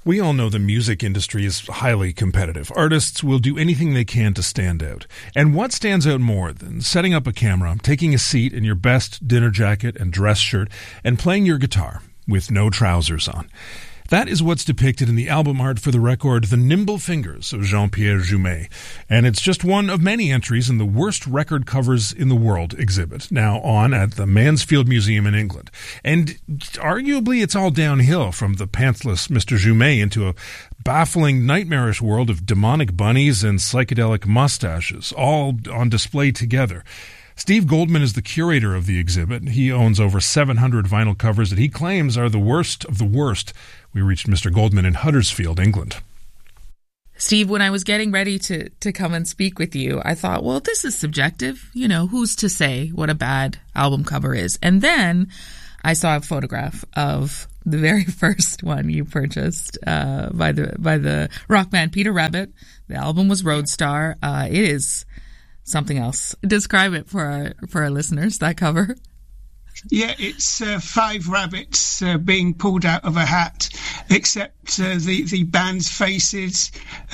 We all know the music industry is highly competitive. Artists will do anything they can to stand out. And what stands out more than setting up a camera, taking a seat in your best dinner jacket and dress shirt, and playing your guitar with no trousers on? That is what's depicted in the album art for the record The Nimble Fingers of Jean-Pierre Jumet. And it's just one of many entries in the Worst Record Covers in the World exhibit, now on at the Mansfield Museum in England. And arguably it's all downhill from the pantsless Mr. Jumet into a baffling, nightmarish world of demonic bunnies and psychedelic mustaches, all on display together. Steve Goldman is the curator of the exhibit. He owns over 700 vinyl covers that he claims are the worst of the worst. We reached Mr. Goldman in Huddersfield, England. Steve, when I was getting ready to come and speak with you, I thought, well, this is subjective. You know, who's to say what a bad album cover is? And then I saw a photograph of the very first one you purchased by the rock band Peter Rabbit. The album was Roadstar. It is something else. Describe it for our listeners, that cover. Yeah, it's 5 rabbits being pulled out of a hat, except the band's faces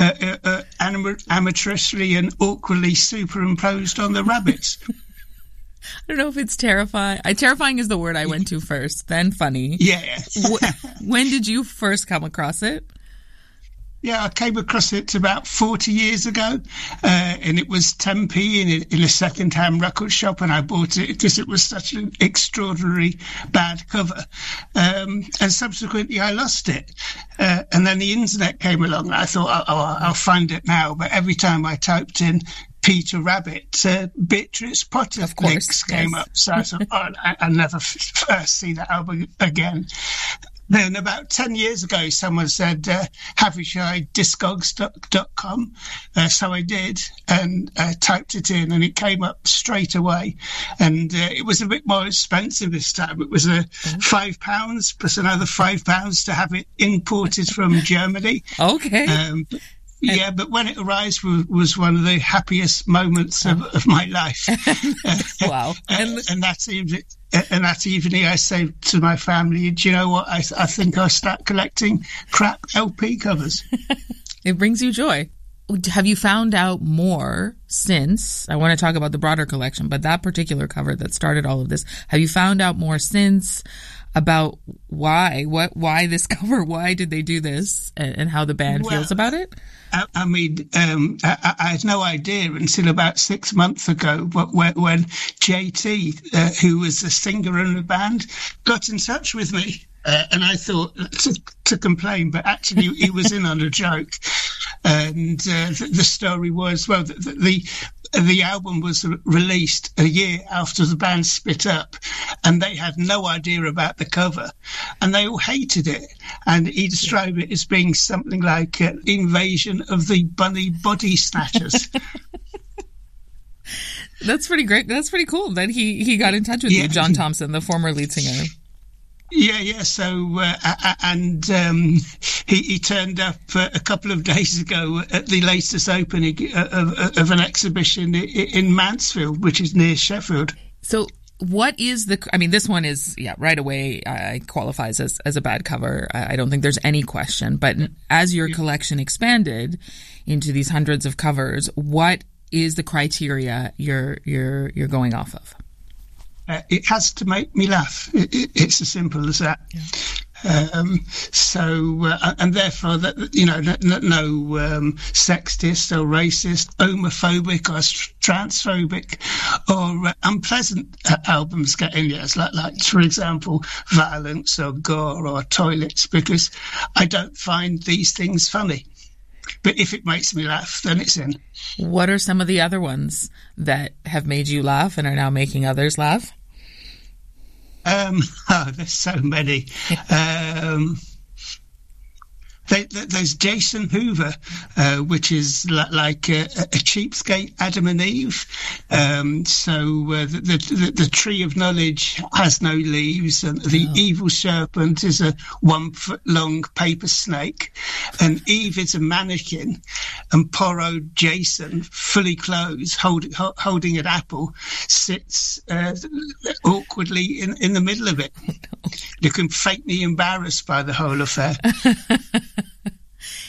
amateurishly and awkwardly superimposed on the rabbits. I don't know if it's terrifying. Terrifying is the word I went to first, then funny. Yeah. When did you first come across it? Yeah, I came across it about 40 years ago, and it was 10p in a second-hand record shop, and I bought it because it was such an extraordinary bad cover. And subsequently, I lost it. And then the internet came along, and I thought, I'll find it now. But every time I typed in Peter Rabbit, Beatrice Potter links came up. So I thought, I'll never see that album again. Then about 10 years ago, someone said, have you tried Discogs.com? So I did, and typed it in, and it came up straight away. And it was a bit more expensive this time. It was £5 plus another £5 to have it imported from Germany. Okay. Yeah, but when it arrived was one of the happiest moments of my life. Wow. And that evening I said to my family, do you know what? I think I'll start collecting crap LP covers. It brings you joy. Have you found out more since? I want to talk about the broader collection, but that particular cover that started all of this, have you found out more since about why this cover? Why did they do this, and how the band feels about it? I mean, I had no idea until about 6 months ago when JT, who was a singer in the band, got in touch with me. And I thought to complain, but actually he was in on a joke. And the story was, well, the album was released a year after the band split up, and they had no idea about the cover, and they all hated it. And he described it as being something like an invasion of the bunny body snatchers. That's pretty great. That's pretty cool that he got in touch with you, John Thompson, the former lead singer. Yeah. So, he turned up a couple of days ago at the latest opening of an exhibition in Mansfield, which is near Sheffield. So, what is this one is, right away, qualifies as a bad cover. I don't think there's any question. But as your collection expanded into these hundreds of covers, what is the criteria you're going off of? It has to make me laugh. It's as simple as that. Yeah. And therefore, no sexist or racist, homophobic or transphobic or unpleasant albums get in there, like for example, violence or gore or toilets, because I don't find these things funny. But if it makes me laugh, then it's in. What are some of the other ones that have made you laugh and are now making others laugh? There's so many. There's Jason Hoover, which is like a cheapskate Adam and Eve. The tree of knowledge has no leaves, and the evil serpent is a 1 foot long paper snake, and Eve is a mannequin, and poor old Jason, fully clothed, holding an apple, sits awkwardly in the middle of it, looking faintly embarrassed by the whole affair.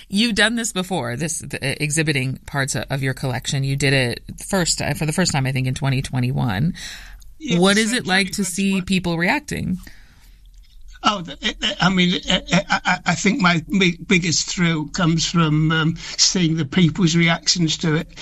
You've done this before, exhibiting parts of your collection. You did it for the first time, I think, in 2021. Yes, what is it like to see people reacting? Oh, I think my biggest thrill comes from seeing the people's reactions to it.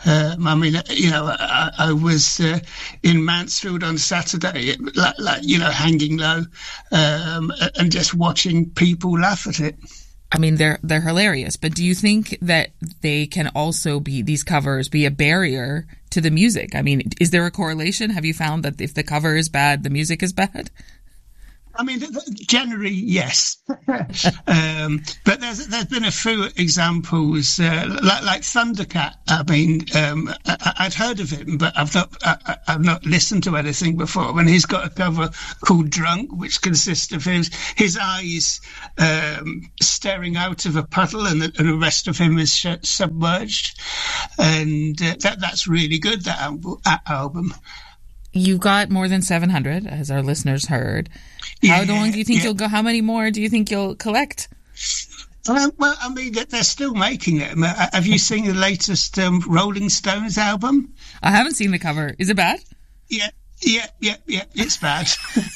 I was in Mansfield on Saturday, hanging low, and just watching people laugh at it. I mean, they're hilarious, but do you think that they can also these covers be a barrier to the music? I mean, is there a correlation? Have you found that if the cover is bad, the music is bad? I mean, generally, yes. But there's been a few examples, like Thundercat. I mean, I'd heard of him, but I've not listened to anything before. And he's got a cover called Drunk, which consists of his eyes staring out of a puddle, and the rest of him is submerged. And that's really good, that album. You got more than 700, as our listeners heard. How long do you think you'll go? How many more do you think you'll collect? Well, I mean, they're still making them. Have you seen the latest Rolling Stones album? I haven't seen the cover. Is it bad? Yeah. It's bad.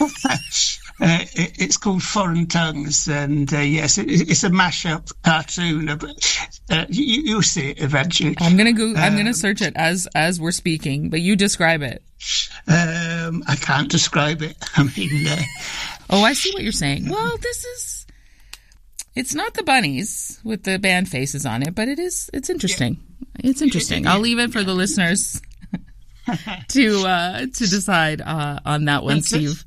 It's called Foreign Tongues, and yes, it's a mashup cartoon. But you'll see it eventually. I'm gonna search it as we're speaking, but you describe it. I can't describe it. I mean, oh, I see what you're saying. Well, it's not the bunnies with the band faces on it, but it's interesting. Yeah. It's interesting. I'll leave it for the listeners to decide on that one, Steve.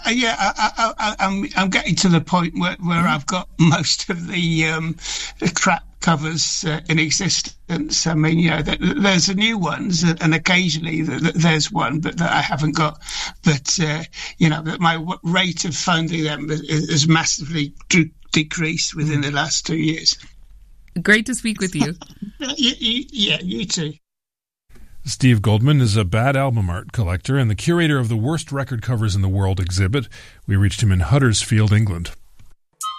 I'm getting to the point where I've got most of the crap covers in existence. I mean, there's the new ones, and occasionally there's one, but that I haven't got. But that my rate of finding them has massively decreased within the last 2 years. Great to speak with you. Yeah, you too. Steve Goldman is a bad album art collector and the curator of the Worst Record Covers in the World exhibit. We reached him in Huddersfield, England.